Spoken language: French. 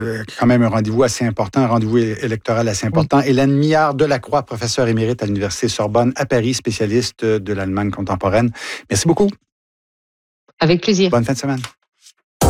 quand même un rendez-vous assez important, un rendez-vous électoral assez important. Oui. Hélène Miard-Delacroix, professeure émérite à l'Université Sorbonne à Paris, spécialiste de l'Allemagne contemporaine. Merci beaucoup. Avec plaisir. Bonne fin de semaine.